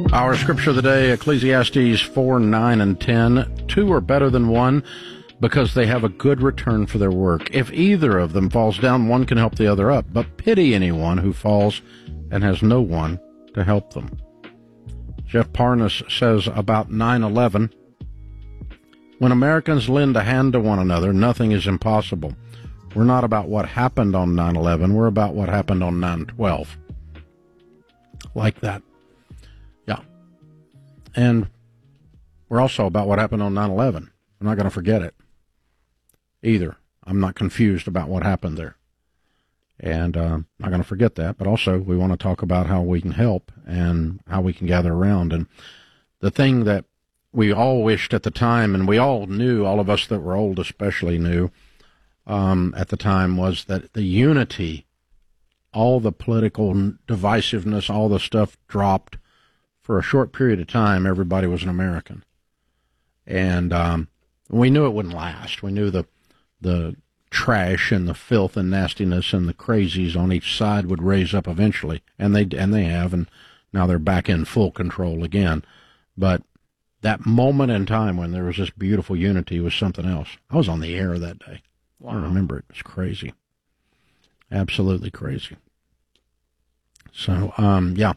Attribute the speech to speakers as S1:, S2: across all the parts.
S1: Our scripture of the day, Ecclesiastes 4, 9, and 10. Two are better than one because they have a good return for their work. If either of them falls down, one can help the other up. But pity anyone who falls and has no one to help them. Jeff Parnas says about 9/11, when Americans lend a hand to one another, nothing is impossible. We're not about what happened on 9/11. We're about what happened on 9/12. Like that. Yeah. And we're also about what happened on 9/11. We're not going to forget it either. I'm not confused about what happened there. And I'm not going to forget that. But also, we want to talk about how we can help and how we can gather around. And the thing that we all wished at the time, and we all knew, all of us that were old especially knew at the time, was that the unity, all the political divisiveness, all the stuff dropped. For a short period of time, everybody was an American. And we knew it wouldn't last. We knew the trash and the filth and nastiness and the crazies on each side would raise up eventually. And they have, and now they're back in full control again. But that moment in time when there was this beautiful unity was something else. I was on the air that day. Wow. I remember it. It was crazy. Absolutely crazy. So, yeah.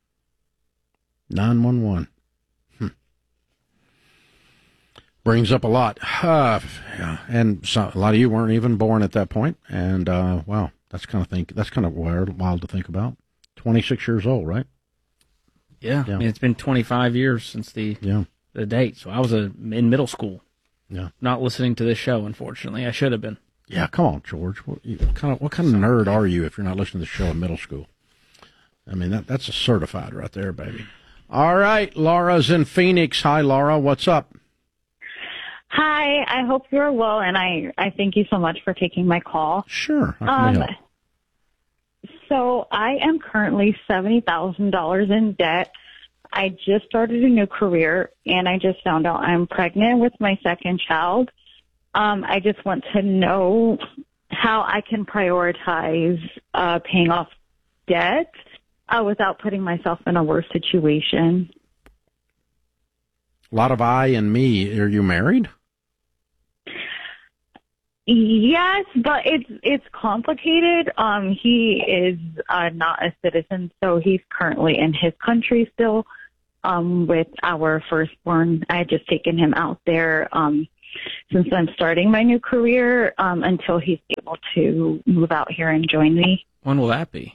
S1: 911. Brings up a lot. Yeah. And so, a lot of you weren't even born at that point. And, wow, that's kind of wild to think about. 26 years old, right?
S2: Yeah. I mean, it's been 25 years since the date. So I was in middle school.
S1: Yeah. Not
S2: listening to this show, unfortunately. I should have been.
S1: Yeah, come on, George. What kind of nerd are you if you're not listening to the show in middle school? I mean, that's a certified right there, baby. All right, Laura's in Phoenix. Hi, Laura. What's up?
S3: Hi. I hope you're well, and I thank you so much for taking my call.
S1: Sure. How can we help?
S3: So I am currently $70,000 in debt. I just started a new career, and I just found out I'm pregnant with my second child. I just want to know how I can prioritize paying off debt without putting myself in a worse situation.
S1: A lot of I and me. Are you married?
S3: Yes, but it's complicated. He is not a citizen, so he's currently in his country still with our firstborn. I had just taken him out there since I'm starting my new career until he's able to move out here and join me.
S2: When will that be?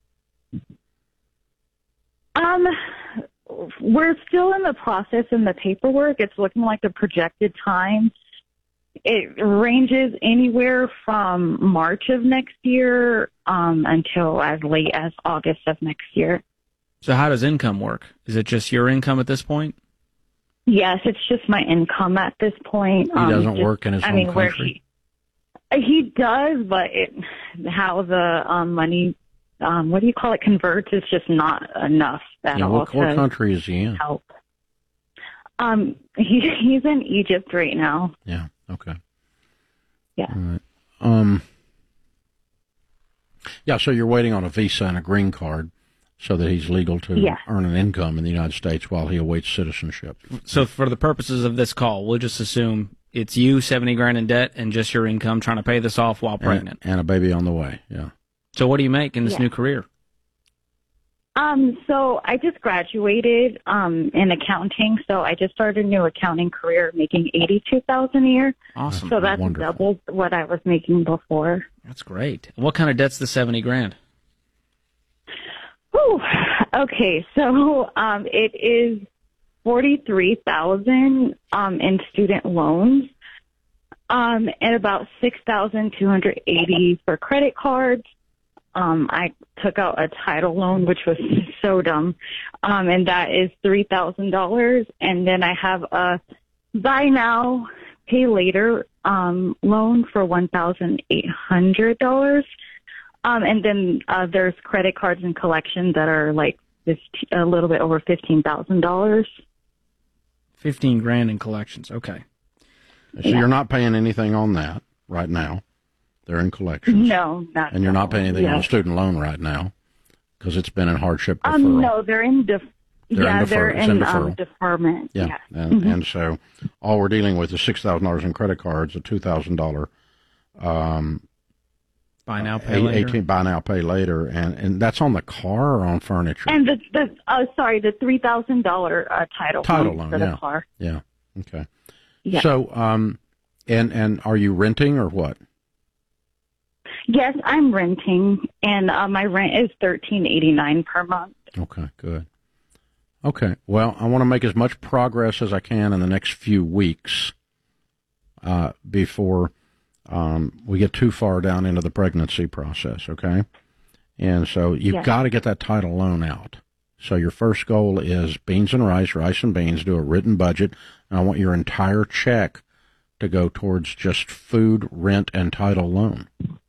S3: We're still in the process in the paperwork. It's looking like the projected time. It ranges anywhere from March of next year until as late as August of next year.
S2: So how does income work? Is it just your income at this point?
S3: Yes, it's just my income at this point.
S1: He doesn't work in his home country?
S3: He does, but how the money, what do you call it, converts is just not enough.
S1: What country is he in?
S3: Help. He's in Egypt right now.
S1: Yeah, okay.
S3: Yeah.
S1: All right. Yeah, so you're waiting on a visa and a green card so that he's legal to earn an income in the United States while he awaits citizenship.
S2: So for the purposes of this call, we'll just assume it's you, $70,000 in debt, and just your income trying to pay this off while pregnant.
S1: And a baby on the way, yeah.
S2: So what do you make in this new career?
S3: So I just graduated in accounting, so I just started a new accounting career making $82,000 a year.
S2: Awesome.
S3: So that's double what I was making before.
S2: That's great. What kind of debt's the $70,000?
S3: Whew. Okay, so it is $43,000 in student loans, and about $6,280 for credit cards. I took out a title loan, which was so dumb, and that is $3,000. And then I have a buy now, pay later loan for $1,800. And then there's credit cards and collections that are like a little bit over $15,000.
S2: $15,000 in collections. Okay.
S1: So you're not paying anything on that right now. They're in collections.
S3: No, not.
S1: And you're not paying anything on a student loan right now because it's been in hardship deferral.
S3: No, they're in they're
S1: It's
S3: in
S1: deferral.
S3: deferment.
S1: Yeah, and so all we're dealing with is $6,000 in credit cards, a $2,000
S2: Buy now, pay later.
S1: 18 buy now, pay later, and that's on the car or on furniture.
S3: And the $3,000 title
S1: loan
S3: for
S1: yeah.
S3: the car.
S1: Yeah. Okay.
S3: Yeah.
S1: So, and are you renting or what?
S3: Yes, I'm renting, and my rent is $13.89 per month.
S1: Okay, good. Okay, well, I want to make as much progress as I can in the next few weeks before we get too far down into the pregnancy process, okay? And so you've got to get that title loan out. So your first goal is beans and rice and beans, do a written budget, and I want your entire check to go towards just food, rent, and title loan.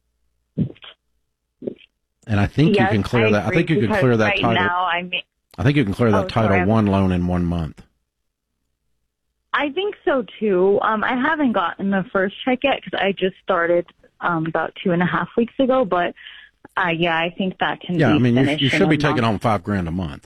S1: And I think you can clear that. I think you can clear that title.
S3: Now
S1: I think you can clear that Title I loan in 1 month.
S3: I think so too. I haven't gotten the first check yet because I just started about 2.5 weeks ago. But I think that can.
S1: Yeah,
S3: be
S1: I mean,
S3: finished
S1: you should be
S3: in a
S1: taking
S3: month.
S1: home $5,000 a month.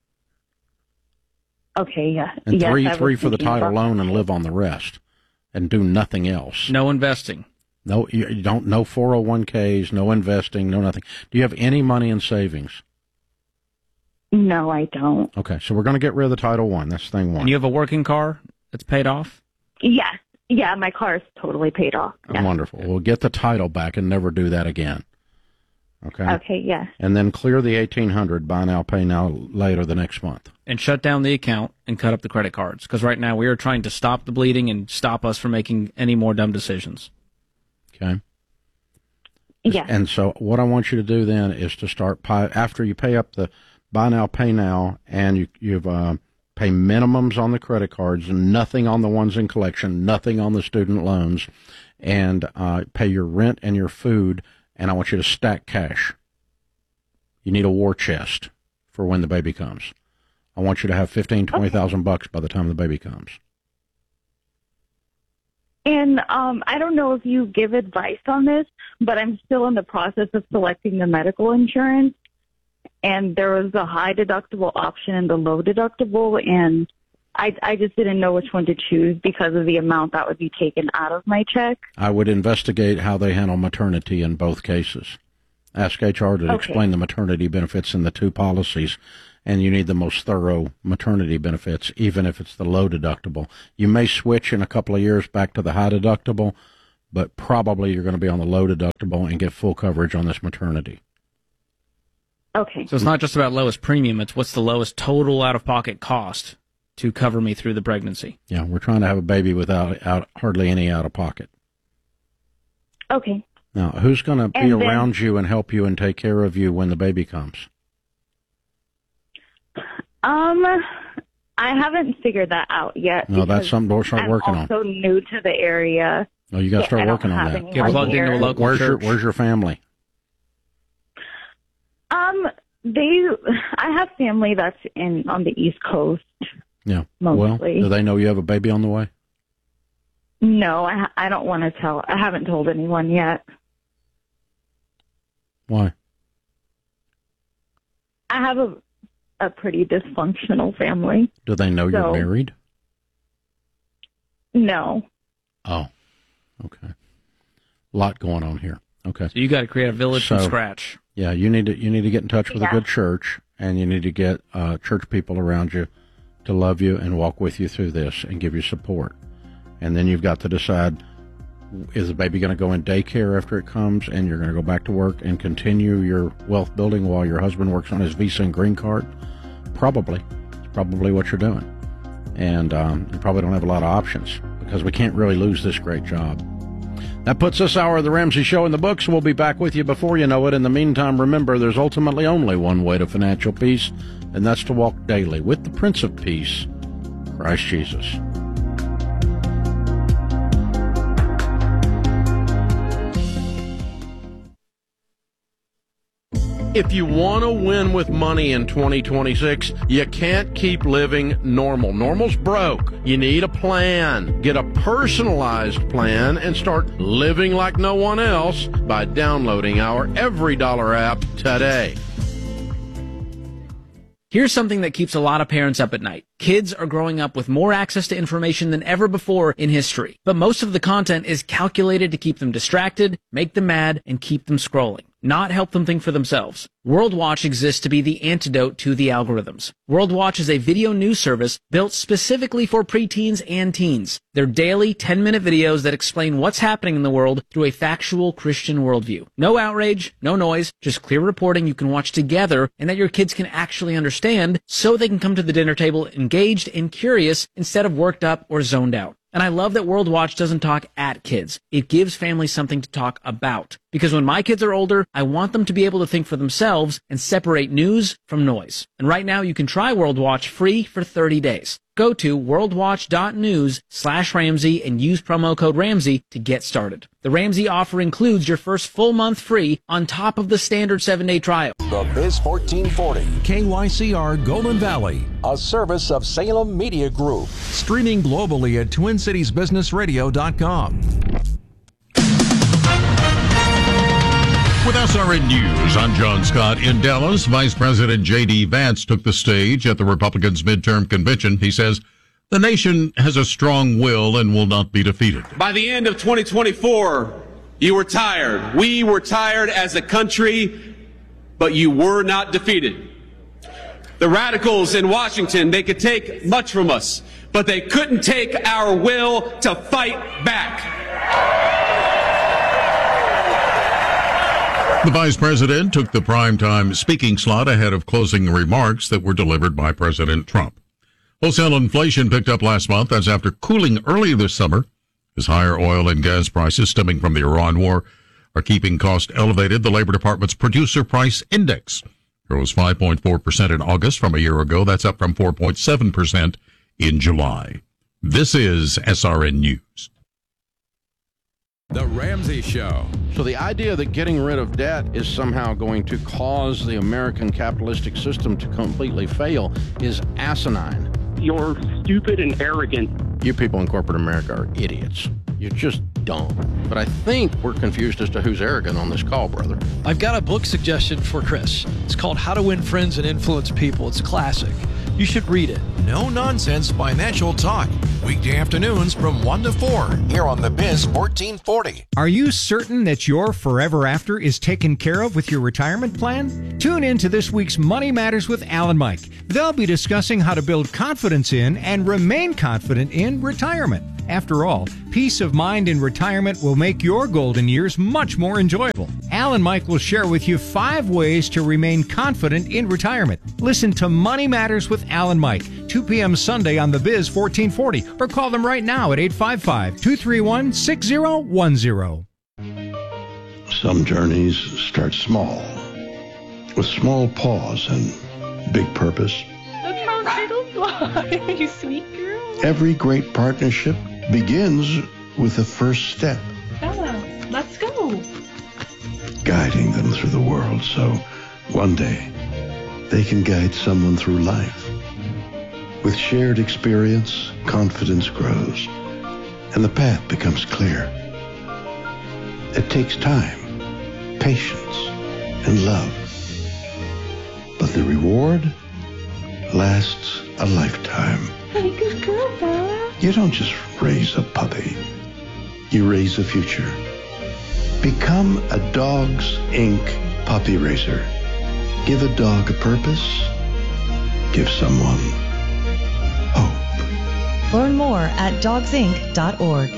S3: Okay, yeah.
S1: And
S3: yes,
S1: three for the
S3: thinking
S1: title
S3: about
S1: loan
S3: that.
S1: and live on the rest, and do nothing else.
S2: No investing.
S1: No, you don't. No 401ks, no investing, no nothing. Do you have any money in savings?
S3: No, I don't.
S1: Okay, so we're going to get rid of the Title I. That's thing one.
S2: And you have a working car that's paid off?
S3: Yeah, my car is totally paid off. Yeah.
S1: Wonderful. We'll get the title back and never do that again. Okay.
S3: Okay, yes.
S1: And then clear the $1,800. Buy now, pay now later the next month.
S2: And shut down the account and cut up the credit cards. Because right now we are trying to stop the bleeding and stop us from making any more dumb decisions.
S1: Okay.
S3: Yeah.
S1: And so what I want you to do then is to start after you pay up the buy now, pay now, and you've pay minimums on the credit cards, nothing on the ones in collection, nothing on the student loans, and pay your rent and your food. And I want you to stack cash. You need a war chest for when the baby comes. I want you to have $20,000 by the time the baby comes.
S3: And I don't know if you give advice on this, but I'm still in the process of selecting the medical insurance. And there was a high deductible option and the low deductible, and I just didn't know which one to choose because of the amount that would be taken out of my check.
S1: I would investigate how they handle maternity in both cases. Ask HR to explain the maternity benefits in the two policies, and you need the most thorough maternity benefits, even if it's the low deductible. You may switch in a couple of years back to the high deductible, but probably you're going to be on the low deductible and get full coverage on this maternity.
S3: Okay.
S2: So it's not just about lowest premium, it's what's the lowest total out-of-pocket cost to cover me through the pregnancy.
S1: Yeah, we're trying to have a baby without hardly any out-of-pocket.
S3: Okay.
S1: Now, who's going to be
S3: And then-
S1: around you and help you and take care of you when the baby comes?
S3: I haven't figured that out yet.
S1: No, that's
S3: because
S1: something we'll start working on.
S3: I'm also new to the area.
S1: Oh, you got to
S3: I
S1: start
S3: don't
S1: working on
S3: have
S1: that.
S3: anyone
S2: Get plugged into a
S3: here.
S2: local church.
S1: Where's your family?
S3: I have family that's on the East Coast.
S1: Yeah.
S3: Mostly.
S1: Well, do they know you have a baby on the way?
S3: No, I don't want to tell. I haven't told anyone yet.
S1: Why?
S3: I have a pretty dysfunctional family.
S1: Do they know you're married?
S3: No.
S1: Oh, okay. A lot going on here. Okay.
S2: So you got to create a village from scratch.
S1: Yeah, you need to get in touch with a good church, and you need to get church people around you to love you and walk with you through this and give you support. And then you've got to decide, is the baby going to go in daycare after it comes, and you're going to go back to work and continue your wealth building while your husband works on his visa and green card? Probably. It's probably what you're doing. And you probably don't have a lot of options because we can't really lose this great job. That puts this hour of The Ramsey Show in the books. We'll be back with you before you know it. In the meantime, remember, there's ultimately only one way to financial peace, and that's to walk daily with the Prince of Peace, Christ Jesus. If you want to win with money in 2026, you can't keep living normal. Normal's broke. You need a plan. Get a personalized plan and start living like no one else by downloading our Every Dollar app today.
S2: Here's something that keeps a lot of parents up at night. Kids are growing up with more access to information than ever before in history, but most of the content is calculated to keep them distracted, make them mad, and keep them scrolling, not help them think for themselves. World Watch exists to be the antidote to the algorithms. World Watch is a video news service built specifically for preteens and teens. They're daily 10-minute videos that explain what's happening in the world through a factual Christian worldview. No outrage, no noise, just clear reporting you can watch together and that your kids can actually understand so they can come to the dinner table engaged and curious instead of worked up or zoned out. And I love that World Watch doesn't talk at kids. It gives families something to talk about. Because when my kids are older, I want them to be able to think for themselves and separate news from noise. And right now you can try World Watch free for 30 days. Go to worldwatch.news/Ramsey and use promo code Ramsey to get started. The Ramsey offer includes your first full month free on top of the standard 7-day trial.
S4: The Biz 1440.
S5: KYCR Golden Valley.
S4: A service of Salem Media Group.
S5: Streaming globally at TwinCitiesBusinessRadio.com.
S6: With SRN News, I'm John Scott. In Dallas, Vice President J.D. Vance took the stage at the Republicans' midterm convention. He says the nation has a strong will and will not be defeated.
S7: By the end of 2024, you were tired. We were tired as a country, but you were not defeated. The radicals in Washington, they could take much from us, but they couldn't take our will to fight back.
S6: The vice president took the primetime speaking slot ahead of closing remarks that were delivered by President Trump. Wholesale inflation picked up last month as after cooling early this summer, as higher oil and gas prices stemming from the Iran war are keeping costs elevated. The Labor Department's Producer Price Index rose 5.4% in August from a year ago. That's up from 4.7% in July. This is SRN News.
S5: The Ramsey Show.
S1: So the idea that getting rid of debt is somehow going to cause the American capitalistic system to completely fail is asinine.
S8: You're stupid and arrogant.
S1: You people in corporate America are idiots. You're just dumb. But I think we're confused as to who's arrogant on this call, brother.
S9: I've got a book suggestion for Chris. It's called How to Win Friends and Influence People. It's a classic. You should read it.
S5: No nonsense financial talk. Weekday afternoons from 1 to 4.
S4: Here on the Biz 1440.
S10: Are you certain that your forever after is taken care of with your retirement plan? Tune in to this week's Money Matters with Al and Mike. They'll be discussing how to build confidence in and remain confident in retirement. After all, peace of mind in retirement will make your golden years much more enjoyable. Al and Mike will share with you 5 ways to remain confident in retirement. Listen to Money Matters with Al and Mike, 2 p.m. Sunday on the Biz 1440, or call them right now at 855-231-6010.
S11: Some journeys start small, with small pause and big purpose.
S12: Look how little fly, you sweet girl.
S11: Every great partnership begins with the first step.
S12: Bella, let's go.
S11: Guiding them through the world so one day they can guide someone through life. With shared experience, confidence grows, and the path becomes clear. It takes time, patience, and love. But the reward lasts a lifetime.
S12: Hey, good girl, Bella.
S11: You don't just raise a puppy. You raise a future. Become a Dogs Inc. puppy raiser. Give a dog a purpose. Give someone hope.
S13: Learn more at dogsinc.org.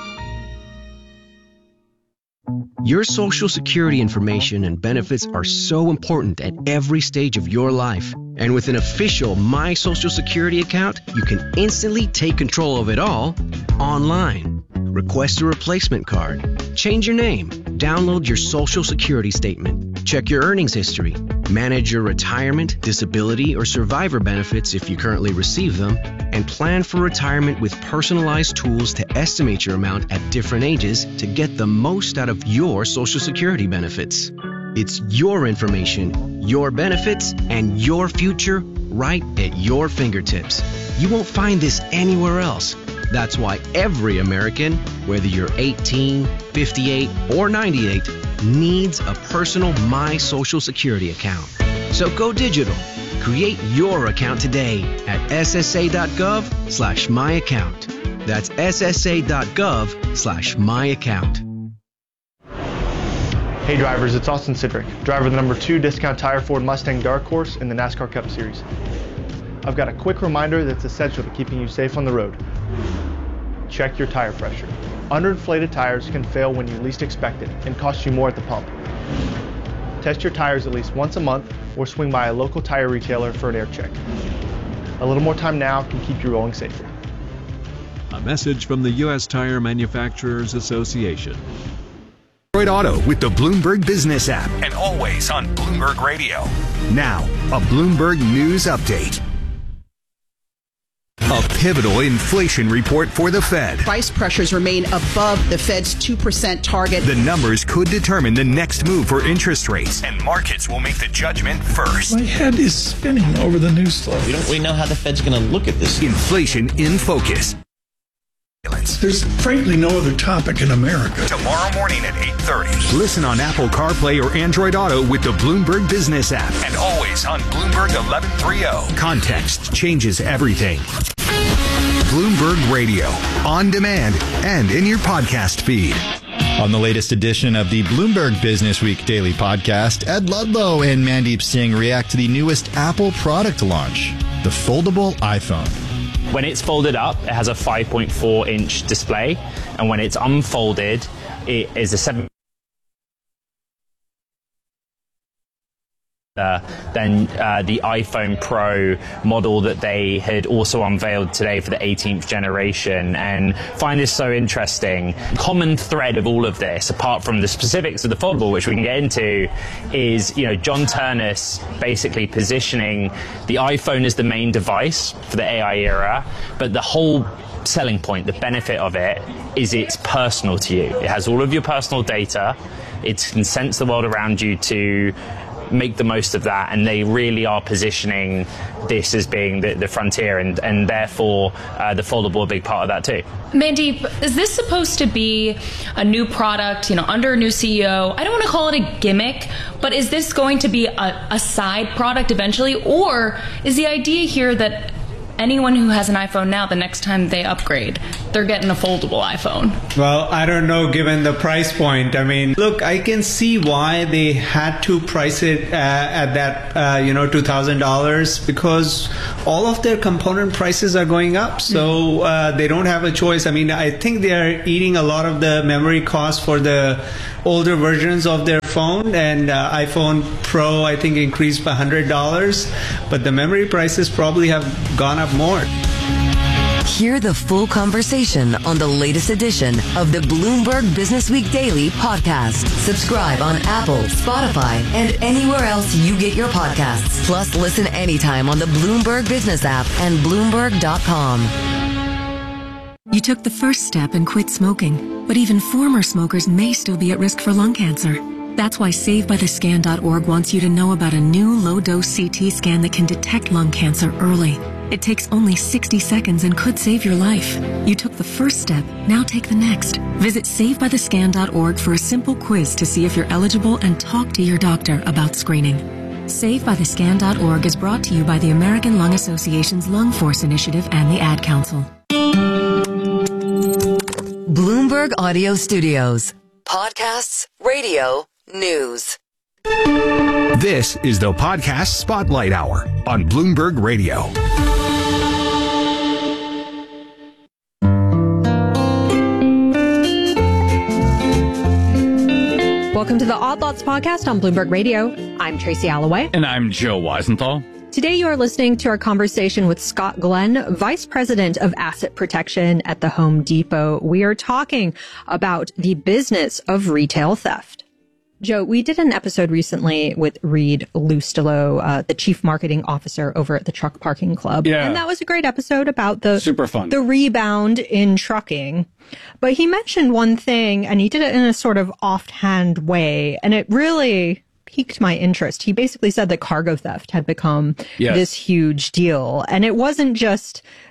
S14: Your Social Security information and benefits are so important at every stage of your life. And with an official My Social Security account, you can instantly take control of it all online. Request a replacement card, change your name, download your Social Security statement, check your earnings history, manage your retirement, disability, or survivor benefits if you currently receive them, and plan for retirement with personalized tools to estimate your amount at different ages to get the most out of your Social Security benefits. It's your information, your benefits, and your future right at your fingertips. You won't find this anywhere else. That's why every American, whether you're 18, 58, or 98, needs a personal My Social Security account. So go digital. Create your account today at ssa.gov/myaccount. That's ssa.gov/myaccount.
S15: Hey drivers, it's Austin Sidrick, driver of the number 2 Discount Tire Ford Mustang Dark Horse in the NASCAR Cup Series. I've got a quick reminder that's essential to keeping you safe on the road. Check your tire pressure. Underinflated tires can fail when you least expect it and cost you more at the pump. Test your tires at least once a month or swing by a local tire retailer for an air check. A little more time now can keep you rolling safer.
S16: A message from the U.S. Tire Manufacturers Association.
S17: Android Auto with the Bloomberg Business app and always on Bloomberg Radio. Now, a Bloomberg News update. A pivotal inflation report for the Fed.
S18: Price pressures remain above the Fed's 2% target.
S17: The numbers could determine the next move for interest rates, and markets will make the judgment first.
S19: My head is spinning over the news flow.
S20: We know how the Fed's going to look at this.
S17: Inflation in focus.
S19: There's frankly no other topic in America.
S17: Tomorrow morning at 8:30. Listen on Apple CarPlay or Android Auto with the Bloomberg Business app. And always on Bloomberg 1130. Context changes everything. Bloomberg Radio. On demand and in your podcast feed.
S21: On the latest edition of the Bloomberg Business Week Daily Podcast, Ed Ludlow and Mandeep Singh react to the newest Apple product launch, the foldable iPhone.
S22: When it's folded up, it has a 5.4-inch display, and when it's unfolded, it is a 7. Than the iPhone Pro model that they had also unveiled today for the 18th generation, and find this so interesting. Common thread of all of this, apart from the specifics of the foldable, which we can get into, is John Ternus basically positioning the iPhone as the main device for the AI era, but the whole selling point, the benefit of it, is it's personal to you. It has all of your personal data. It can sense the world around you to make the most of that, and they really are positioning this as being the frontier, and therefore the foldable a big part of that too.
S23: Mandeep, is this supposed to be a new product, under a new CEO? I don't want to call it a gimmick, but is this going to be a side product eventually, or is the idea here that anyone who has an iPhone now, the next time they upgrade, they're getting a foldable iPhone?
S24: Well, I don't know, given the price point. I mean, look, I can see why they had to price it at that, $2,000, because all of their component prices are going up. So they don't have a choice. I mean, I think they are eating a lot of the memory costs for the older versions of their phone, and iPhone Pro, I think, increased by $100, but the memory prices probably have gone up more.
S25: Hear the full conversation on the latest edition of the Bloomberg Business Week Daily Podcast. Subscribe on Apple, Spotify, and anywhere else you get your podcasts. Plus, listen anytime on the Bloomberg Business app and Bloomberg.com.
S26: You took the first step and quit smoking, but even former smokers may still be at risk for lung cancer. That's why SaveByTheScan.org wants you to know about a new low-dose CT scan that can detect lung cancer early. It takes only 60 seconds and could save your life. You took the first step, now take the next. Visit SaveByTheScan.org for a simple quiz to see if you're eligible and talk to your doctor about screening. SaveByTheScan.org is brought to you by the American Lung Association's Lung Force Initiative and the Ad Council.
S25: Bloomberg Audio Studios. Podcasts, radio, news.
S17: This is the Podcast Spotlight Hour on Bloomberg Radio.
S27: Welcome to the Odd Lots podcast on Bloomberg Radio. I'm Tracy Alloway.
S28: And I'm Joe Weisenthal.
S27: Today you are listening to our conversation with Scott Glenn, Vice President of Asset Protection at the Home Depot. We are talking about the business of retail theft. Joe, we did an episode recently with Reed Lustelo, the Chief Marketing Officer over at the Truck Parking Club.
S28: Yeah.
S27: And that was a great episode about the
S28: super fun.
S27: The rebound in trucking. But he mentioned one thing, and he did it in a sort of offhand way, and it really piqued my interest. He basically said that cargo theft had become this huge deal. And it wasn't just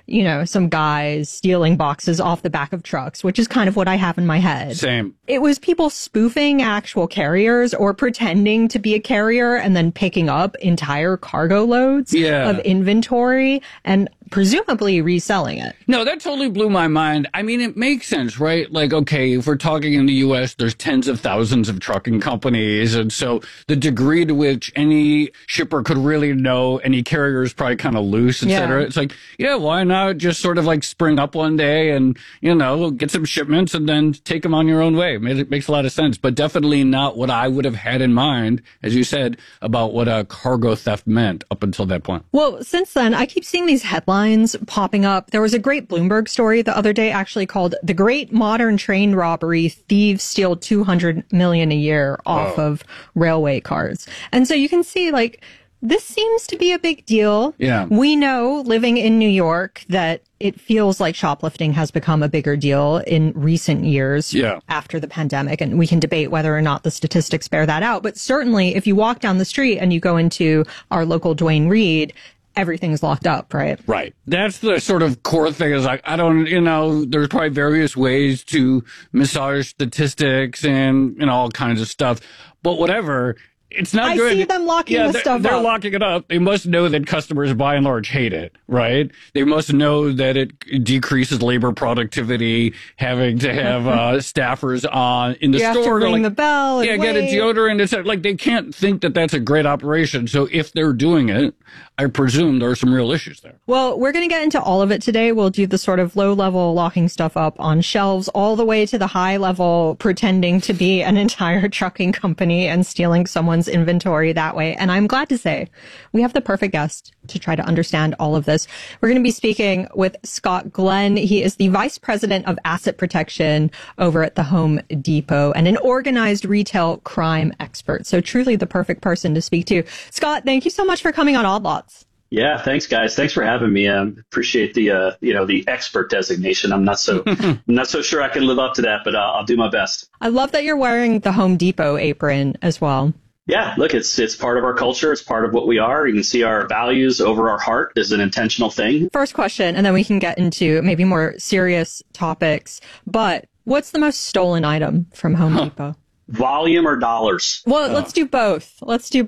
S27: some guys stealing boxes off the back of trucks, which is kind of what I have in my head.
S1: Same.
S27: It was people spoofing actual carriers or pretending to be a carrier and then picking up entire cargo loads of inventory and presumably reselling it.
S1: No, that totally blew my mind. I mean, it makes sense, right? Like, okay, if we're talking in the U.S., there's tens of thousands of trucking companies. And so the degree to which any shipper could really know any carrier is probably kind of loose, et cetera. It's like, yeah, why not just sort of like spring up one day and, get some shipments and then take them on your own way. It makes a lot of sense, but definitely not what I would have had in mind, as you said, about what a cargo theft meant up until that point.
S27: Well, since then, I keep seeing these headlines popping up. There was a great Bloomberg story the other day actually called "The Great Modern Train Robbery: Thieves Steal $200 million a Year Off of Railway Cars." And so you can see, like, this seems to be a big deal.
S1: Yeah.
S27: We know, living in New York, that it feels like shoplifting has become a bigger deal in recent years after the pandemic. And we can debate whether or not the statistics bear that out. But certainly, if you walk down the street and you go into our local Duane Reade, everything's locked up, right?
S1: Right. That's the sort of core thing is like, I don't, there's probably various ways to massage statistics and, all kinds of stuff. But whatever, it's not good.
S27: I see them locking the stuff up.
S1: They're locking it up. They must know that customers by and large hate it, right? They must know that it decreases labor productivity, having to have staffers on in the store.
S27: You have to ring the bell and
S1: get a deodorant. It's like they can't think that that's a great operation. So if they're doing it, I presume there are some real issues there.
S27: Well, we're going to get into all of it today. We'll do the sort of low-level locking stuff up on shelves all the way to the high-level pretending to be an entire trucking company and stealing someone's inventory that way. And I'm glad to say we have the perfect guest to try to understand all of this. We're going to be speaking with Scott Glenn. He is the Vice President of Asset Protection over at the Home Depot and an organized retail crime expert. So truly the perfect person to speak to. Scott, thank you so much for coming on Odd Lots.
S2: Yeah, thanks, guys. Thanks for having me. Appreciate the the expert designation. I'm not so sure I can live up to that, but I'll do my best.
S27: I love that you're wearing the Home Depot apron as well.
S2: Yeah, look, it's part of our culture. It's part of what we are. You can see our values over our heart is an intentional thing.
S27: First question, and then we can get into maybe more serious topics. But what's the most stolen item from Home Depot?
S2: Volume or dollars?
S27: Well, let's do both.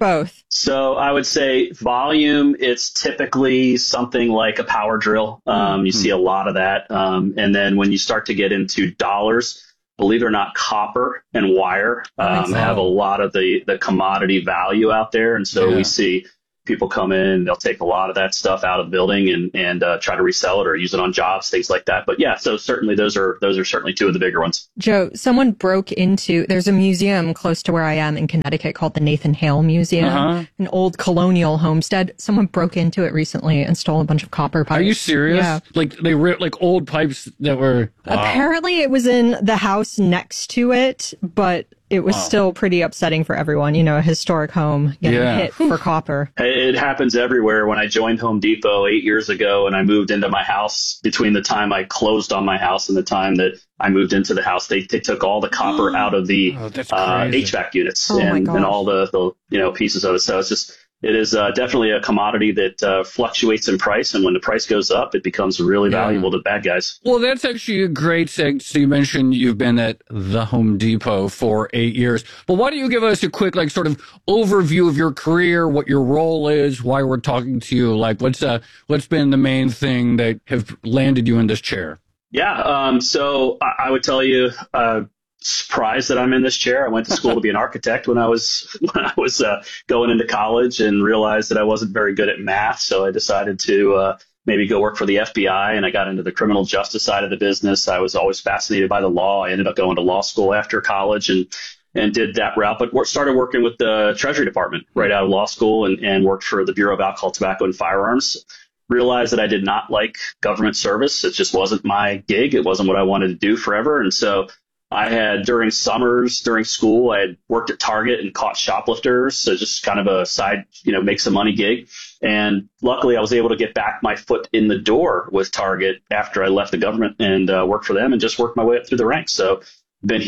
S2: So I would say volume, it's typically something like a power drill. You see a lot of that. And then when you start to get into dollars, believe it or not, copper and wire have a lot of the commodity value out there. And so we see people come in, they'll take a lot of that stuff out of the building and try to resell it or use it on jobs, things like that. But yeah, so certainly those are certainly two of the bigger ones.
S27: Joe, someone broke into, there's a museum close to where I am in Connecticut called the Nathan Hale Museum, an old colonial homestead. Someone broke into it recently and stole a bunch of copper pipes.
S1: Are you serious?
S27: Yeah.
S1: Like they ripped like old pipes that were... Wow.
S27: Apparently it was in the house next to it, but it was still pretty upsetting for everyone, a historic home getting hit for copper.
S2: It happens everywhere. When I joined Home Depot 8 years ago and I moved into my house, between the time I closed on my house and the time that I moved into the house, they took all the copper out of the HVAC units and all the pieces of it. So it is definitely a commodity that fluctuates in price. And when the price goes up, it becomes really valuable to bad guys.
S1: Well, that's actually a great thing. So you mentioned you've been at the Home Depot for 8 years. But why don't you give us a quick, sort of overview of your career, what your role is, why we're talking to you? What's been the main thing that have landed you in this chair?
S2: Yeah. So I would tell you, surprised that I'm in this chair. I went to school to be an architect when I was going into college and realized that I wasn't very good at math. So I decided to maybe go work for the FBI, and I got into the criminal justice side of the business. I was always fascinated by the law. I ended up going to law school after college and did that route, but started working with the Treasury Department right out of law school and worked for the Bureau of Alcohol, Tobacco, and Firearms. Realized that I did not like government service. It just wasn't my gig. It wasn't what I wanted to do forever. And so I had, during summers, during school, I had worked at Target and caught shoplifters. So just kind of a side, make some money gig. And luckily I was able to get back my foot in the door with Target after I left the government and worked for them and just worked my way up through the ranks. So been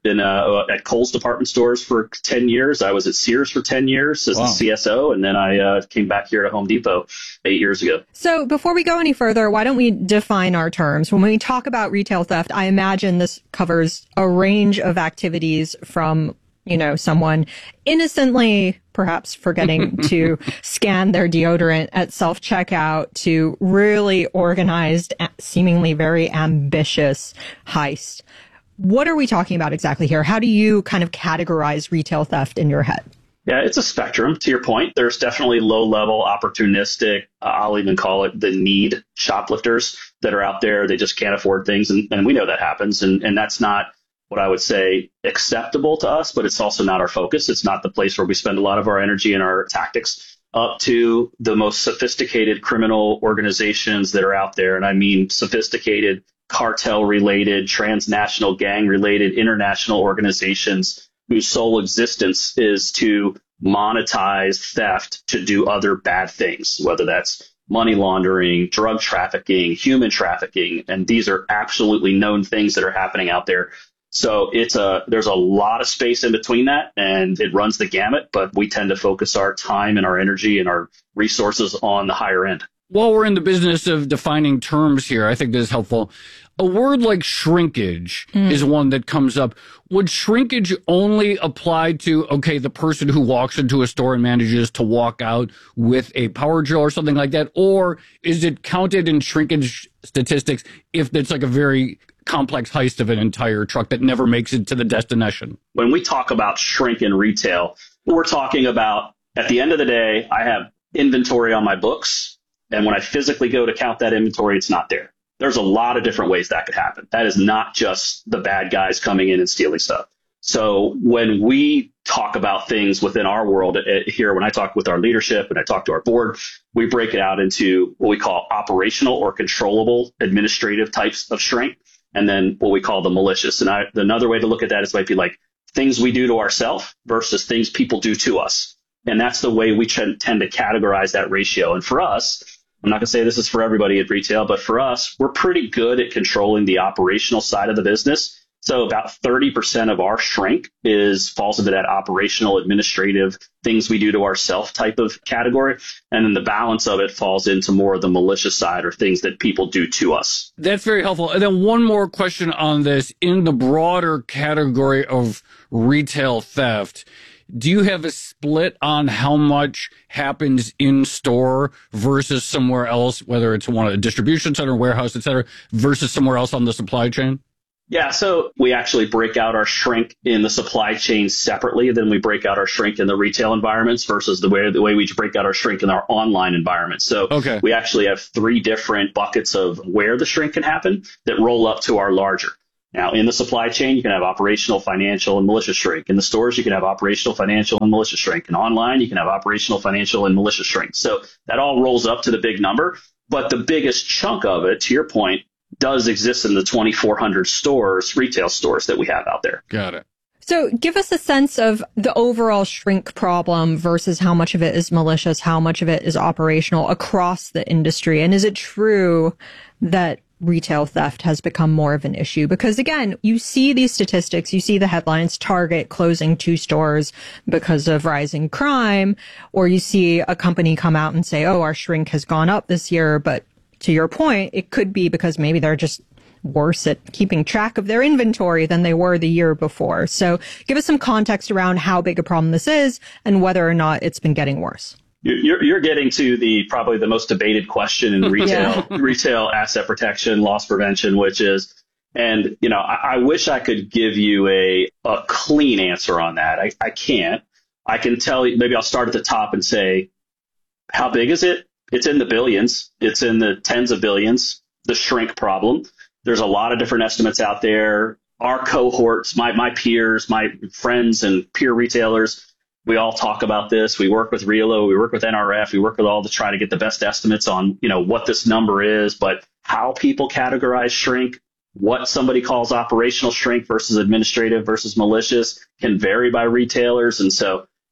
S2: at Kohl's department stores for 10 years. I was at Sears for 10 years as the CSO, and then I came back here to Home Depot 8 years ago.
S27: So before we go any further, why don't we define our terms? When we talk about retail theft, I imagine this covers a range of activities from, someone innocently perhaps forgetting to scan their deodorant at self-checkout to really organized, seemingly very ambitious heist. What are we talking about exactly here? How do you kind of categorize retail theft in your head?
S2: Yeah, it's a spectrum. To your point, there's definitely low-level, opportunistic, I'll even call it the need shoplifters that are out there. They just can't afford things, and we know that happens, and that's not what I would say acceptable to us, but it's also not our focus. It's not the place where we spend a lot of our energy and our tactics, up to the most sophisticated criminal organizations that are out there. And I mean sophisticated cartel-related, transnational gang-related, international organizations whose sole existence is to monetize theft to do other bad things, whether that's money laundering, drug trafficking, human trafficking. And these are absolutely known things that are happening out there. So there's a lot of space in between that, and it runs the gamut, but we tend to focus our time and our energy and our resources on the higher end.
S1: While we're in the business of defining terms here, I think this is helpful. A word like shrinkage is one that comes up. Would shrinkage only apply to, the person who walks into a store and manages to walk out with a power drill or something like that? Or is it counted in shrinkage statistics if it's like a very complex heist of an entire truck that never makes it to the destination?
S2: When we talk about shrink in retail, we're talking about, at the end of the day, I have inventory on my books, and when I physically go to count that inventory, it's not there. There's a lot of different ways that could happen. That is not just the bad guys coming in and stealing stuff. So when we talk about things within our world here, when I talk with our leadership and I talk to our board, we break it out into what we call operational or controllable administrative types of shrink, and then what we call the malicious. And another way to look at that is might be like things we do to ourselves versus things people do to us. And that's the way we tend to categorize that ratio. And for us, I'm not going to say this is for everybody at retail, but for us, we're pretty good at controlling the operational side of the business. So about 30% of our shrink falls into that operational, administrative, things we do to ourselves type of category. And then the balance of it falls into more of the malicious side, or things that people do to us.
S1: That's very helpful. And then one more question on this. In the broader category of retail theft, do you have a split on how much happens in store versus somewhere else, whether it's a distribution center, warehouse, et cetera, versus somewhere else on the supply chain?
S2: Yeah, so we actually break out our shrink in the supply chain separately than we break out our shrink in the retail environments versus the way we break out our shrink in our online environment. So we actually have 3 different buckets of where the shrink can happen that roll up to our larger. Now, in the supply chain, you can have operational, financial, and malicious shrink. In the stores, you can have operational, financial, and malicious shrink. And online, you can have operational, financial, and malicious shrink. So that all rolls up to the big number. But the biggest chunk of it, to your point, does exist in the 2,400 stores, retail stores that we have out there.
S1: Got it.
S27: So give us a sense of the overall shrink problem versus how much of it is malicious, how much of it is operational across the industry. And is it true that retail theft has become more of an issue? Because again, you see these statistics, you see the headlines, Target closing 2 stores because of rising crime, or you see a company come out and say, our shrink has gone up this year. But to your point, it could be because maybe they're just worse at keeping track of their inventory than they were the year before. So give us some context around how big a problem this is and whether or not it's been getting worse.
S2: You're getting to probably the most debated question in retail, retail asset protection, loss prevention, which is, and I wish I could give you a clean answer on that. I can't. I can tell you, maybe I'll start at the top and say, how big is it? It's in the billions. It's in the tens of billions, the shrink problem. There's a lot of different estimates out there. Our cohorts, my peers, my friends and peer retailers, we all talk about this. We work with RELO, we work with NRF, we work with all to try to get the best estimates on, what this number is, but how people categorize shrink, what somebody calls operational shrink versus administrative versus malicious can vary by retailers. And so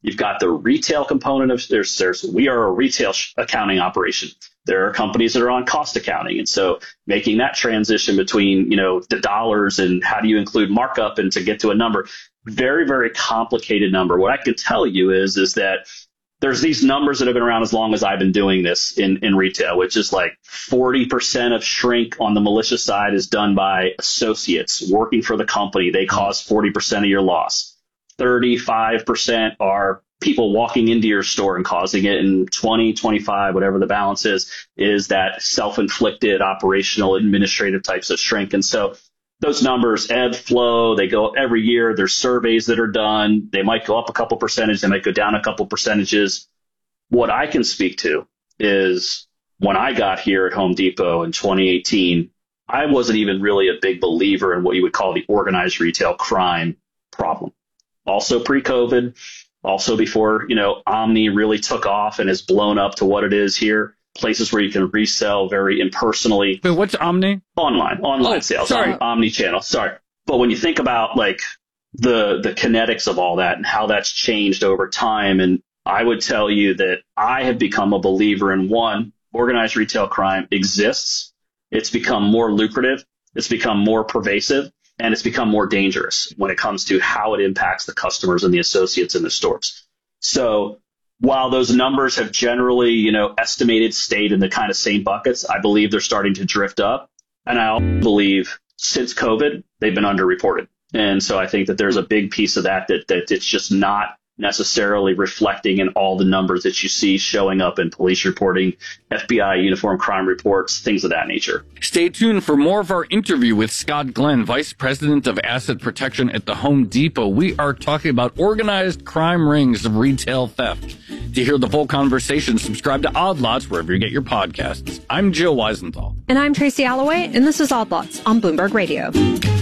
S2: You've got the retail component of we are a retail accounting operation. There are companies that are on cost accounting. And so making that transition between, the dollars and how do you include markup and to get to a number, very, very complicated number. What I can tell you is that there's these numbers that have been around as long as I've been doing this in retail, which is like 40% of shrink on the malicious side is done by associates working for the company. They cause 40% of your loss. 35% are people walking into your store and causing it, and 20, 25, whatever the balance is that self-inflicted operational administrative types of shrink. And so those numbers ebb, flow, they go every year. There's surveys that are done. They might go up a couple percentage, they might go down a couple percentages. What I can speak to is when I got here at Home Depot in 2018, I wasn't even really a big believer in what you would call the organized retail crime problem. Also pre-COVID, also before, Omni really took off and has blown up to what it is here. Places where you can resell very impersonally.
S1: But what's Omni?
S2: Online sales.
S1: Sorry.
S2: Omni-channel. Sorry. But when you think about like the kinetics of all that and how that's changed over time, and I would tell you that I have become a believer in one, organized retail crime exists. It's become more lucrative. It's become more pervasive. And it's become more dangerous when it comes to how it impacts the customers and the associates in the stores. So while those numbers have generally, estimated stayed in the kind of same buckets, I believe they're starting to drift up. And I also believe since COVID, they've been underreported. And so I think that there's a big piece of that it's just not necessarily reflecting in all the numbers that you see showing up in police reporting, FBI uniform crime reports, things of that nature.
S1: Stay tuned for more of our interview with Scott Glenn, Vice President of Asset Protection at the Home Depot. We are talking about organized crime rings of retail theft. To hear the full conversation, subscribe to Odd Lots wherever you get your podcasts. I'm Jill Weisenthal.
S27: And I'm Tracy Alloway, and this is Odd Lots on Bloomberg Radio.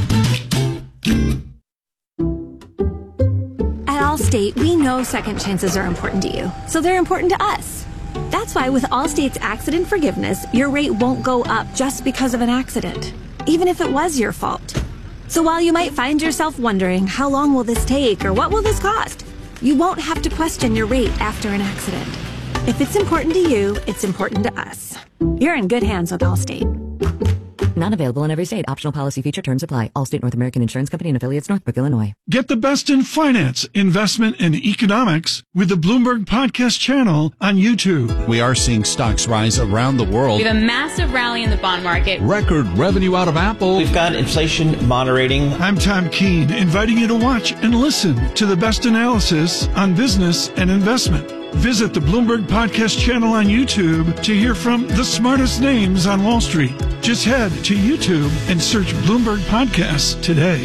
S3: At Allstate, we know second chances are important to you, so they're important to us. That's why with Allstate's accident forgiveness, your rate won't go up just because of an accident, even if it was your fault. So while you might find yourself wondering, how long will this take or what will this cost? You won't have to question your rate after an accident. If it's important to you, it's important to us. You're in good hands with Allstate.
S25: Not available in every state. Optional policy feature terms apply. Allstate North American Insurance Company and affiliates, Northbrook, Illinois.
S19: Get the best in finance, investment, and economics with the Bloomberg Podcast channel on YouTube.
S4: We are seeing stocks rise around the world.
S5: We have a massive rally in the bond market.
S4: Record revenue out of Apple.
S20: We've got inflation moderating.
S19: I'm Tom Keene, inviting you to watch and listen to the best analysis on business and investment. Visit the Bloomberg Podcast channel on YouTube to hear from the smartest names on Wall Street. Just head to YouTube and search Bloomberg Podcasts today.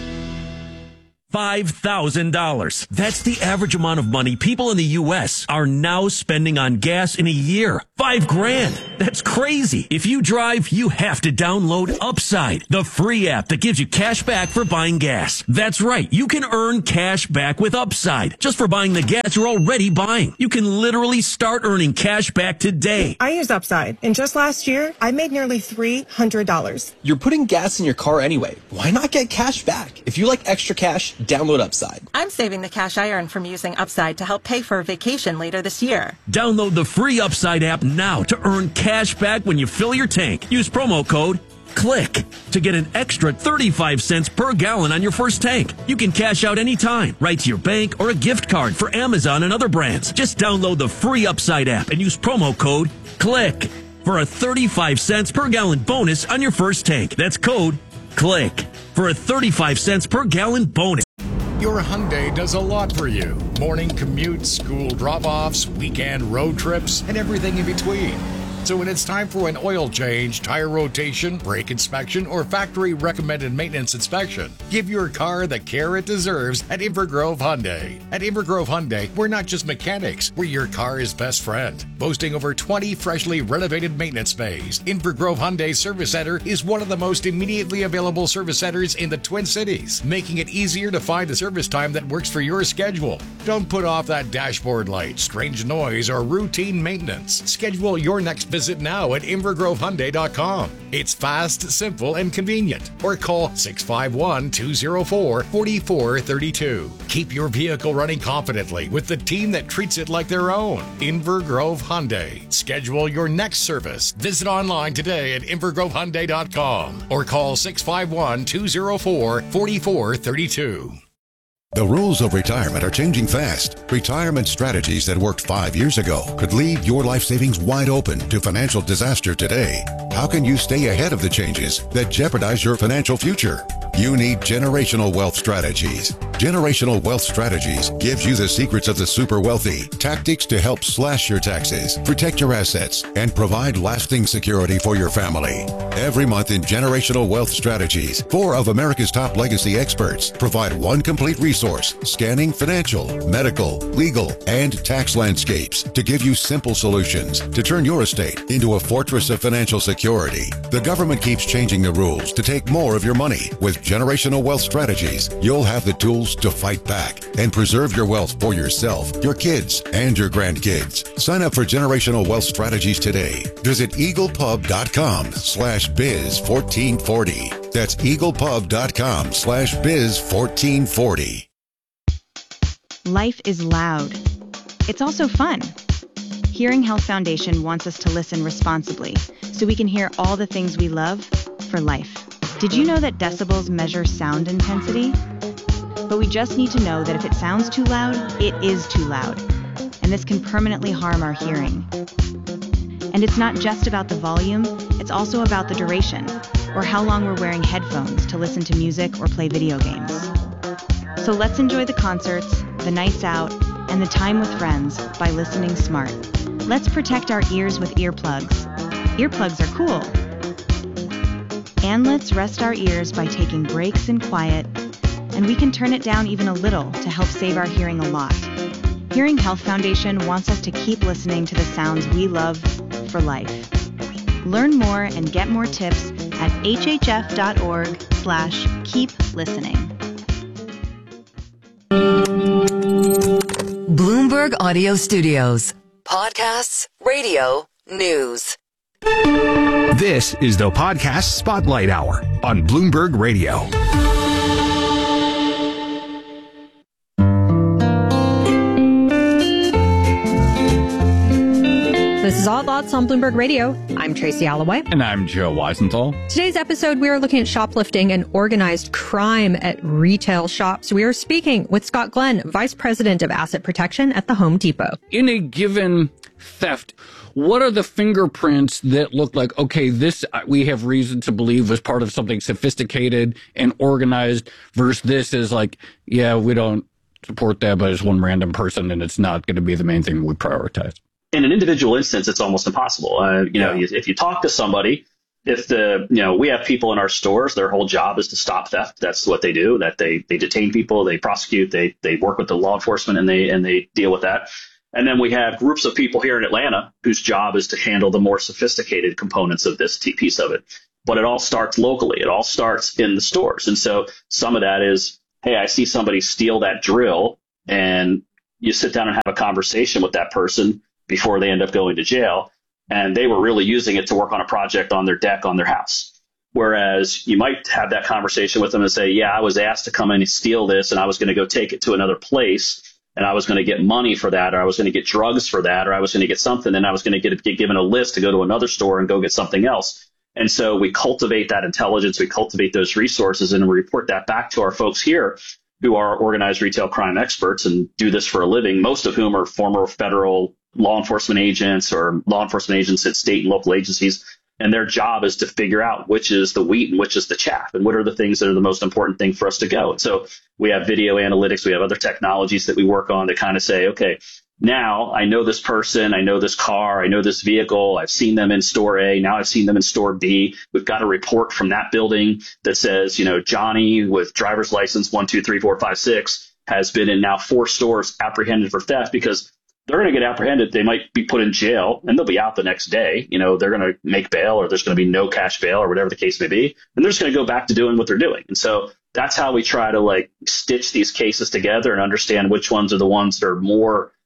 S6: $5,000. That's the average amount of money people in the U.S. are now spending on gas in a year. $5,000. That's crazy. If you drive, you have to download Upside, the free app that gives you cash back for buying gas. That's right. You can earn cash back with Upside just for buying the gas you're already buying. You can literally start earning cash back today.
S7: I used Upside, and just last year, I made nearly $300.
S8: You're putting gas in your car anyway. Why not get cash back? If you like extra cash, download Upside.
S7: I'm saving the cash I earn from using Upside to help pay for a vacation later this year.
S6: Download the free Upside app now to earn cash back when you fill your tank. Use promo code CLICK to get an extra 35 cents per gallon on your first tank. You can cash out anytime, right to your bank or a gift card for Amazon and other brands. Just download the free Upside app and use promo code CLICK for a 35 cents per gallon bonus on your first tank. That's code CLICK for a 35 cents per gallon bonus.
S9: Your Hyundai does a lot for you. Morning commutes, school drop-offs, weekend road trips, and everything in between. So when it's time for an oil change, tire rotation, brake inspection, or factory recommended maintenance inspection, give your car the care it deserves at Invergrove Hyundai. At Invergrove Hyundai, we're not just mechanics, we're your car's best friend. Boasting over 20 freshly renovated maintenance bays, Invergrove Hyundai Service Center is one of the most immediately available service centers in the Twin Cities, making it easier to find a service time that works for your schedule. Don't put off that dashboard light, strange noise, or routine maintenance. Schedule your next visit Visit now at invergrovehyundai.com. It's fast, simple, and convenient. Or call 651-204-4432. Keep your vehicle running confidently with the team that treats it like their own. Invergrove Hyundai. Schedule your next service. Visit online today at invergrovehyundai.com or call 651-204-4432.
S10: The rules of retirement are changing fast. Retirement strategies that worked 5 years ago could leave your life savings wide open to financial disaster today. How can you stay ahead of the changes that jeopardize your financial future? You need Generational Wealth Strategies. Generational Wealth Strategies gives you the secrets of the super wealthy, tactics to help slash your taxes, protect your assets, and provide lasting security for your family. Every month in Generational Wealth Strategies, 4 of America's top legacy experts provide one complete resource scanning financial, medical, legal, and tax landscapes to give you simple solutions to turn your estate into a fortress of financial security. The government keeps changing the rules to take more of your money. With Generational Wealth Strategies, you'll have the tools to fight back and preserve your wealth for yourself, your kids, and your grandkids. Sign up for Generational Wealth Strategies today. Visit eaglepub.com/biz1440. That's eaglepub.com/biz1440.
S11: Life is loud. It's also fun. Hearing Health Foundation wants us to listen responsibly so we can hear all the things we love for life. Did you know that decibels measure sound intensity? But we just need to know that if it sounds too loud, it is too loud. And this can permanently harm our hearing. And it's not just about the volume, it's also about the duration, or how long we're wearing headphones to listen to music or play video games. So let's enjoy the concerts, the nights out, and the time with friends by listening smart. Let's protect our ears with earplugs. Earplugs are cool. And let's rest our ears by taking breaks in quiet, and we can turn it down even a little to help save our hearing a lot. Hearing Health Foundation wants us to keep listening to the sounds we love for life. Learn more and get more tips at hhf.org/keep-listening.
S25: Bloomberg Audio Studios. Podcasts, radio, news.
S17: This is the Podcast Spotlight Hour on Bloomberg Radio.
S27: This is All Thoughts on Bloomberg Radio. I'm Tracy Alloway.
S1: And I'm Joe Weisenthal.
S27: Today's episode, we are looking at shoplifting and organized crime at retail shops. We are speaking with Scott Glenn, Vice President of Asset Protection at the Home Depot.
S1: In a given theft, what are the fingerprints that look like, okay, this we have reason to believe was part of something sophisticated and organized versus this is like, yeah, we don't support that, but it's one random person and it's not going to be the main thing we prioritize?
S2: In an individual instance, it's almost impossible. If you talk to somebody, we have people in our stores, their whole job is to stop theft. That's what they do, that they detain people, they prosecute, they work with the law enforcement and they deal with that. And then we have groups of people here in Atlanta whose job is to handle the more sophisticated components of this piece of it. But it all starts locally. It all starts in the stores. And so some of that is, hey, I see somebody steal that drill, and you sit down and have a conversation with that person before they end up going to jail. And they were really using it to work on a project on their deck on their house. Whereas you might have that conversation with them and say, yeah, I was asked to come in and steal this, and I was going to go take it to another place, and I was going to get money for that, or I was going to get drugs for that, or I was going to get something, and I was going to get given a list to go to another store and go get something else. And so we cultivate that intelligence, we cultivate those resources, and we report that back to our folks here who are organized retail crime experts and do this for a living, most of whom are former federal law enforcement agents or law enforcement agents at state and local agencies. And their job is to figure out which is the wheat and which is the chaff, and what are the things that are the most important thing for us to go. And so we have video analytics. We have other technologies that we work on that kind of say, okay, now I know this person, I know this car, I know this vehicle. I've seen them in store A. Now I've seen them in store B. We've got a report from that building that says, Johnny with driver's license 1, 2, 3, 4, 5, 6 has been in now 4 stores apprehended for theft, because they're going to get apprehended. They might be put in jail and they'll be out the next day. They're going to make bail, or there's going to be no cash bail, or whatever the case may be. And they're just going to go back to doing what they're doing. And so that's how we try to stitch these cases together and understand which ones are the ones that are more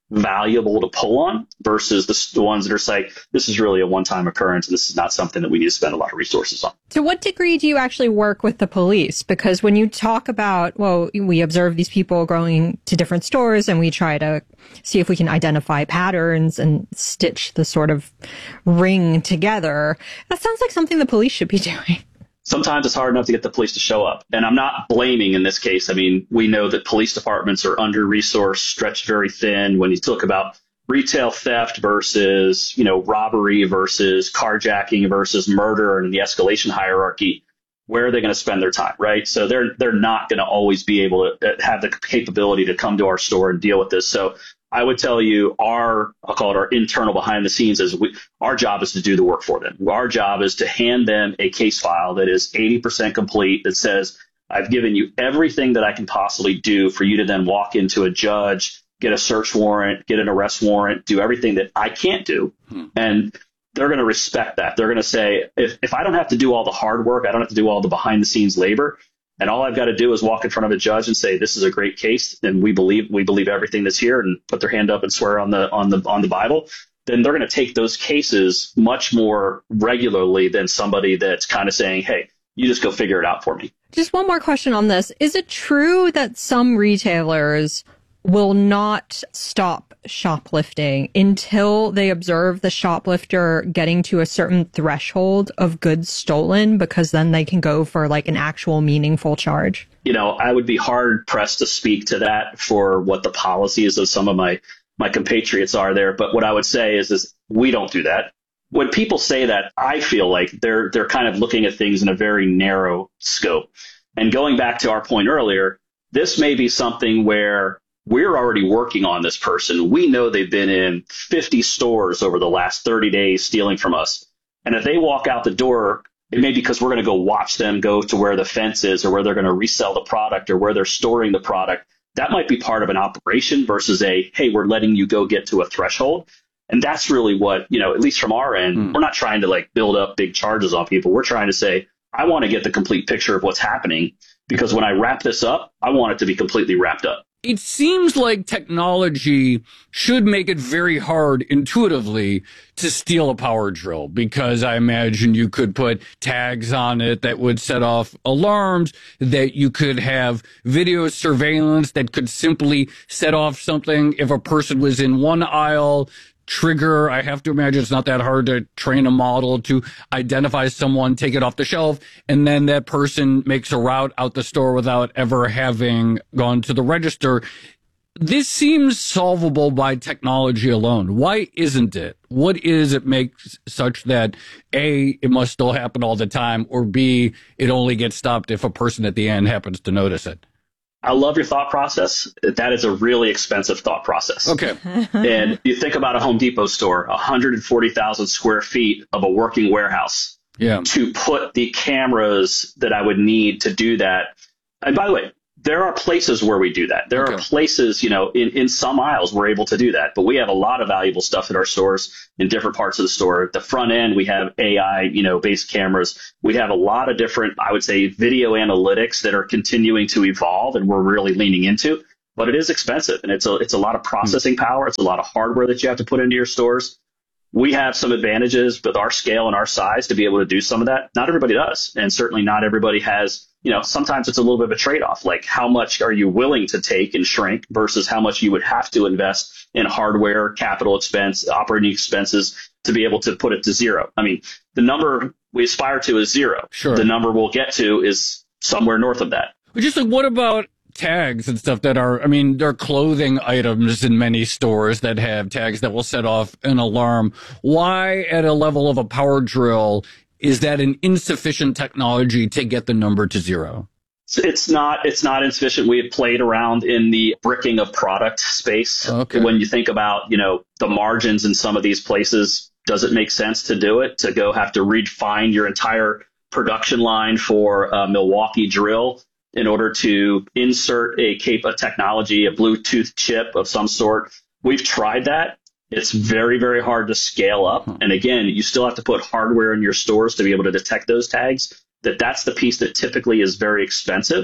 S2: valuable to pull on versus the ones that are saying, this is really a one-time occurrence and this is not something that we need to spend a lot of resources on.
S27: To what degree do you actually work with the police? Because when you talk about, well, we observe these people going to different stores and we try to see if we can identify patterns and stitch the sort of ring together, that sounds like something the police should be doing.
S2: Sometimes it's hard enough to get the police to show up. And I'm not blaming in this case. I mean, we know that police departments are under-resourced, stretched very thin. When you talk about retail theft versus, robbery versus carjacking versus murder and the escalation hierarchy, where are they going to spend their time, right? So they're not going to always be able to have the capability to come to our store and deal with this. So I would tell you I'll call it our internal behind the scenes our job is to do the work for them. Our job is to hand them a case file that is 80% complete that says, I've given you everything that I can possibly do for you to then walk into a judge, get a search warrant, get an arrest warrant, do everything that I can't do. And they're going to respect that. They're going to say, if I don't have to do all the hard work, I don't have to do all the behind the scenes labor, and all I've got to do is walk in front of a judge and say, this is a great case, and we believe everything that's here, and put their hand up and swear on the Bible, then they're going to take those cases much more regularly than somebody that's kind of saying, hey, you just go figure it out for me.
S27: Just one more question on this. Is it true that some retailers will not stop shoplifting until they observe the shoplifter getting to a certain threshold of goods stolen, because then they can go for like an actual meaningful charge?
S2: I would be hard pressed to speak to that for what the policies of some of my compatriots are there. But what I would say is we don't do that. When people say that, I feel like they're kind of looking at things in a very narrow scope. And going back to our point earlier, this may be something where we're already working on this person. We know they've been in 50 stores over the last 30 days stealing from us. And if they walk out the door, it may be because we're going to go watch them go to where the fence is or where they're going to resell the product or where they're storing the product. That might be part of an operation versus hey, we're letting you go get to a threshold. And that's really what, at least from our end, we're not trying to build up big charges on people. We're trying to say, I want to get the complete picture of what's happening, because when I wrap this up, I want it to be completely wrapped up.
S1: It seems like technology should make it very hard intuitively to steal a power drill, because I imagine you could put tags on it that would set off alarms, that you could have video surveillance that could simply set off something if a person was in one aisle. Trigger, I have to imagine it's not that hard to train a model to identify someone, take it off the shelf, and then that person makes a route out the store without ever having gone to the register. This seems solvable by technology alone. Why isn't it? What is it makes such that A, it must still happen all the time, or B, it only gets stopped if a person at the end happens to notice it?
S2: I love your thought process. That is a really expensive thought process.
S1: Okay.
S2: And you think about a Home Depot store, 140,000 square feet of a working warehouse.
S1: Yeah.
S2: To put the cameras that I would need to do that. And by the way, there are places where we do that. There are places, in some aisles we're able to do that. But we have a lot of valuable stuff in our stores in different parts of the store. At the front end, we have AI, based cameras. We have a lot of different, I would say, video analytics that are continuing to evolve and we're really leaning into. But it is expensive, and it's a lot of processing power. It's a lot of hardware that you have to put into your stores. We have some advantages with our scale and our size to be able to do some of that. Not everybody does. And certainly not everybody has, sometimes it's a little bit of a trade-off. Like, how much are you willing to take and shrink versus how much you would have to invest in hardware, capital expense, operating expenses to be able to put it to zero. I mean, the number we aspire to is zero.
S1: Sure.
S2: The number we'll get to is somewhere north of that.
S1: But just what about tags and stuff that are, there are clothing items in many stores that have tags that will set off an alarm. Why, at a level of a power drill, is that an insufficient technology to get the number to zero?
S2: It's not insufficient. We have played around in the bricking of product space.
S1: Okay.
S2: When you think about, the margins in some of these places, does it make sense to do it, to go have to refine your entire production line for a Milwaukee drill in order to insert a technology, a Bluetooth chip of some sort? We've tried that. It's very, very hard to scale up. And again, you still have to put hardware in your stores to be able to detect those tags. That's the piece that typically is very expensive.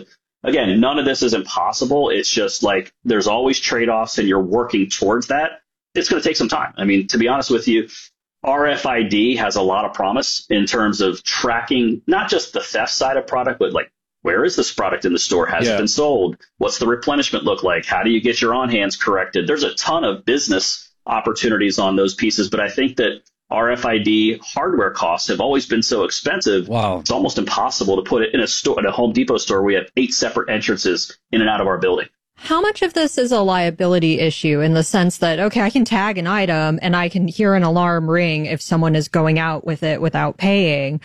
S2: again, none of this is impossible. It's just like there's always trade-offs and you're working towards that. It's going to take some time. I mean, to be honest with you, RFID has a lot of promise in terms of tracking not just the theft side of product, but like, where is this product in the store? Has it been sold? What's the replenishment look like? How do you get your on-hands corrected? There's a ton of business opportunities on those pieces, but I think that RFID hardware costs have always been so expensive.
S1: Wow.
S2: It's almost impossible to put it in a store, at a Home Depot store. We have 8 separate entrances in and out of our building.
S27: How much of this is a liability issue in the sense that, okay, I can tag an item and I can hear an alarm ring if someone is going out with it without paying,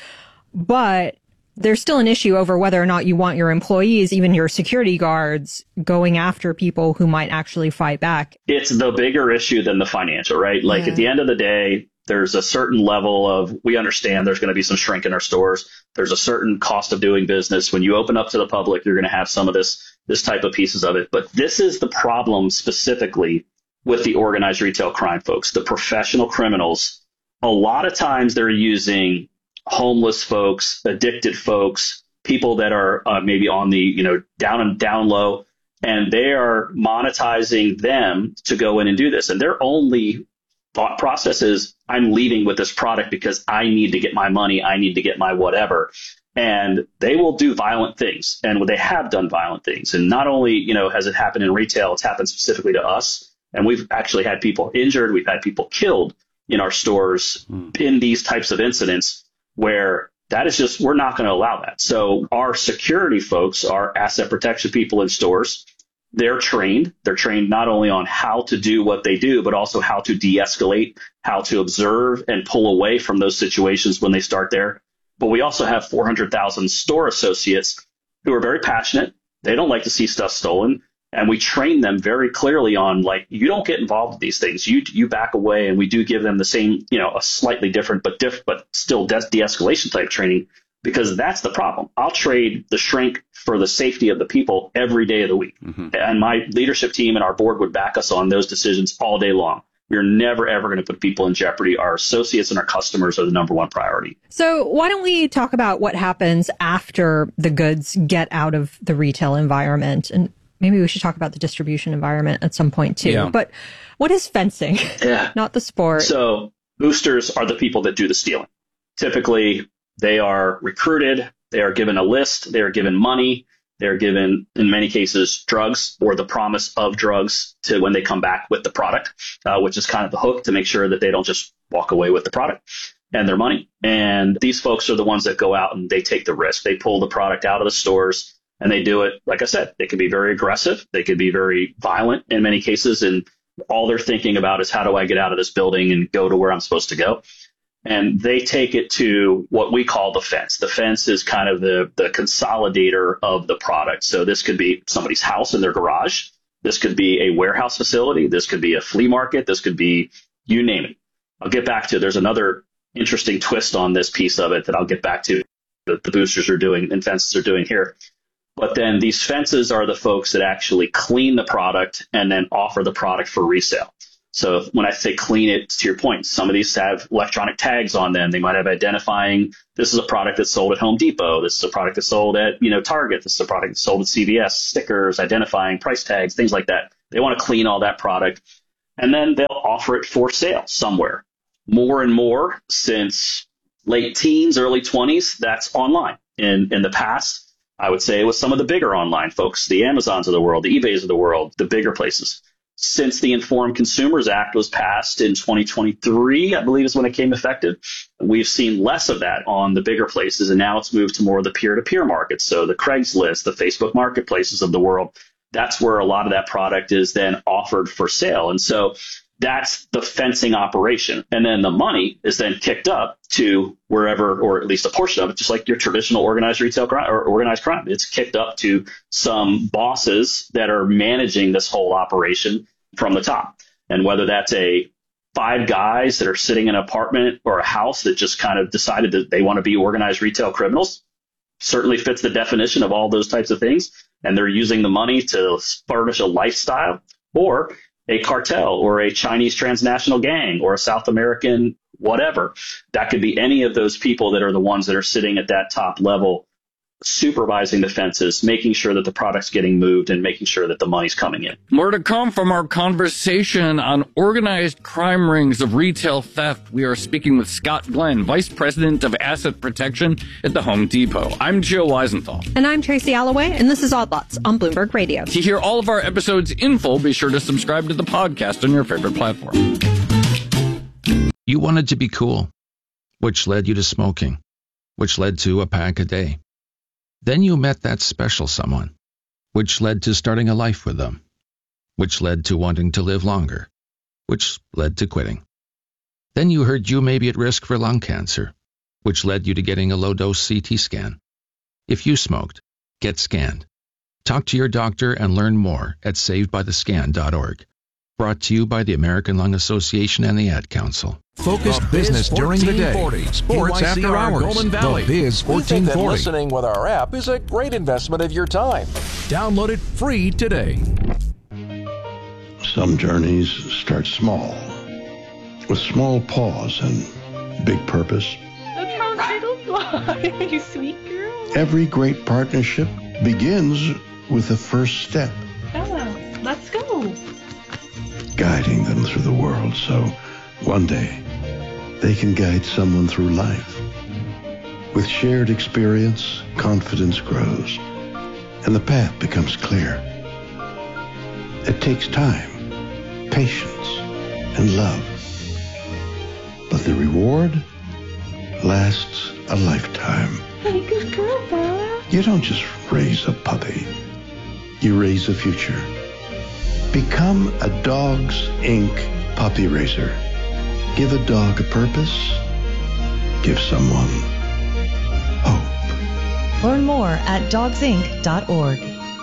S27: but there's still an issue over whether or not you want your employees, even your security guards, going after people who might actually fight back.
S2: It's the bigger issue than the financial, right? Like at the end of the day, there's a certain level of, we understand there's going to be some shrink in our stores. There's a certain cost of doing business. When you open up to the public, you're going to have some of this type of pieces of it. But this is the problem specifically with the organized retail crime folks, the professional criminals. A lot of times they're using homeless folks, addicted folks, people that are maybe on the, down low, and they are monetizing them to go in and do this. And their only thought process is, I'm leaving with this product because I need to get my money. I need to get my whatever. And they will do violent things. And they have done violent things. And not only, has it happened in retail, it's happened specifically to us. And we've actually had people injured. We've had people killed in our stores in these types of incidents, where that is just, we're not going to allow that. So our security folks, our asset protection people in stores, they're trained. They're trained not only on how to do what they do, but also how to de-escalate, how to observe and pull away from those situations when they start there. But we also have 400,000 store associates who are very passionate. They don't like to see stuff stolen. And we train them very clearly on, like, you don't get involved with these things. You back away, and we do give them the same, a slightly different, but still de-escalation type training, because that's the problem. I'll trade the shrink for the safety of the people every day of the week. And my leadership team and our board would back us on those decisions all day long. We're never, ever going to put people in jeopardy. Our associates and our customers are the number one priority.
S27: So why don't we talk about what happens after the goods get out of the retail environment? And maybe we should talk about the distribution environment at some point, too.
S2: Yeah.
S27: But what is fencing? Not the sport.
S2: So boosters are the people that do the stealing. Typically, they are recruited. They are given a list. They are given money. They're given, in many cases, drugs or the promise of drugs to when they come back with the product, which is kind of the hook to make sure that they don't just walk away with the product and their money. And these folks are the ones that go out and they take the risk. They pull the product out of the stores. And they do it, like I said, they can be very aggressive. They can be very violent in many cases. And all they're thinking about is, how do I get out of this building and go to where I'm supposed to go? And they take it to what we call the fence. The fence is kind of the consolidator of the product. So this could be somebody's house in their garage. This could be a warehouse facility. This could be a flea market. This could be, you name it. I'll get back to, there's another interesting twist on this piece of it that I'll get back to that the boosters are doing and fences are doing here. But then these fences are the folks that actually clean the product and then offer the product for resale. So when I say clean it, to your point, some of these have electronic tags on them. They might have identifying, this is a product that's sold at Home Depot. This is a product that's sold at, Target. This is a product that's sold at CVS, stickers, identifying price tags, things like that. They want to clean all that product. And then they'll offer it for sale somewhere. More and more since late teens, early 20s, that's online. In the past, I would say it was some of the bigger online folks, the Amazons of the world, the eBays of the world, the bigger places. Since the Informed Consumers Act was passed in 2023, I believe is when it came effective, we've seen less of that on the bigger places, and now it's moved to more of the peer-to-peer markets. So the Craigslist, the Facebook marketplaces of the world, that's where a lot of that product is then offered for sale. And so that's the fencing operation. And then the money is then kicked up to wherever, or at least a portion of it, just like your traditional organized retail crime or organized crime. It's kicked up to some bosses that are managing this whole operation from the top. And whether that's 5 guys that are sitting in an apartment or a house that just kind of decided that they want to be organized retail criminals, certainly fits the definition of all those types of things. And they're using the money to furnish a lifestyle, or a cartel or a Chinese transnational gang or a South American whatever. That could be any of those people that are the ones that are sitting at that top level supervising the fences, making sure that the product's getting moved and making sure that the money's coming in.
S1: More to come from our conversation on organized crime rings of retail theft. We are speaking with Scott Glenn, Vice President of Asset Protection at the Home Depot. I'm Joe Weisenthal.
S27: And I'm Tracy Alloway, and this is Odd Lots on Bloomberg Radio.
S1: To hear all of our episodes in full, be sure to subscribe to the podcast on your favorite platform.
S4: You wanted to be cool, which led you to smoking, which led to a pack a day. Then you met that special someone, which led to starting a life with them, which led to wanting to live longer, which led to quitting. Then you heard you may be at risk for lung cancer, which led you to getting a low-dose CT scan. If you smoked, get scanned. Talk to your doctor and learn more at savedbythescan.org. Brought to you by the American Lung Association and the Ad Council.
S12: Focused business during the day. Sports
S13: PYCR
S12: after hours.
S13: Golden Valley.
S12: The Biz
S13: We think that
S12: 1440.
S13: listening with our app is a great investment of your time.
S12: Download it free today.
S14: Some journeys start small, with small pause and big purpose.
S15: Look how little you are, you sweet girl.
S14: Every great partnership begins with the first step,
S15: Bella, let's go.
S14: guiding them through the world so one day they can guide someone through life. With shared experience, confidence grows, and the path becomes clear. It takes time, patience, and love. But the reward lasts a lifetime.
S15: Hey, good girl, Bella.
S14: You don't just raise a puppy. You raise a future. Become a Dogs Inc. puppy raiser. Give a dog a purpose. Give someone hope.
S16: Learn more at dogsinc.org.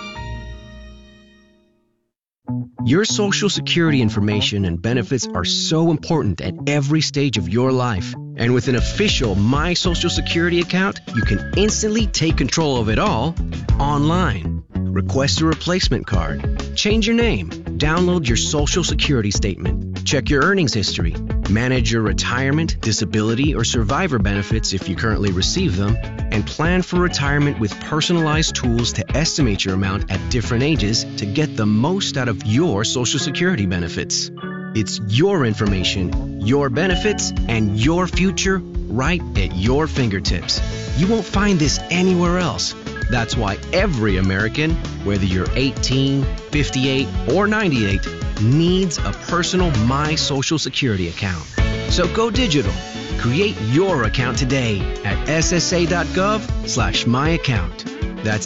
S18: Your Social Security information and benefits are so important at every stage of your life. And with an official My Social Security account, you can instantly take control of it all online. Request a replacement card, change your name, download your Social Security statement, check your earnings history, manage your retirement, disability, or survivor benefits if you currently receive them, and plan for retirement with personalized tools to estimate your amount at different ages to get the most out of your Social Security benefits. It's your information, your benefits, and your future right at your fingertips. You won't find this anywhere else. That's why every American, whether you're 18, 58, or 98, needs a personal My Social Security account. So go digital. Create your account today at ssa.gov/myaccount. That's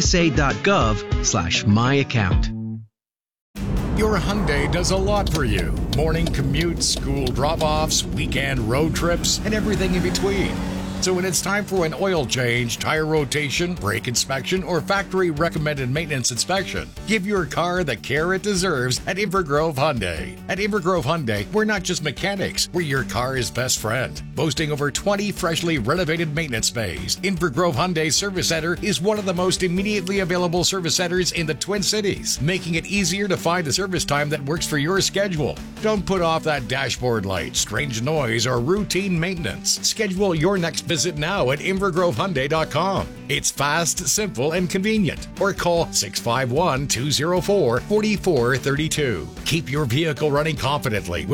S18: ssa.gov/myaccount.
S9: Your Hyundai does a lot for you. Morning commutes, school drop-offs, weekend road trips, and everything in between. So when it's time for an oil change, tire rotation, brake inspection, or factory recommended maintenance inspection, give your car the care it deserves at Invergrove Hyundai. At Invergrove Hyundai, we're not just mechanics, we're your car's best friend. Boasting over 20 freshly renovated maintenance bays, Invergrove Hyundai Service Center is one of the most immediately available service centers in the Twin Cities, making it easier to find a service time that works for your schedule. Don't put off that dashboard light, strange noise, or routine maintenance. Schedule your next visit now at InvergroveHyundai.com. It's fast, simple, and convenient. Or call 651-204-4432. Keep your vehicle running confidently with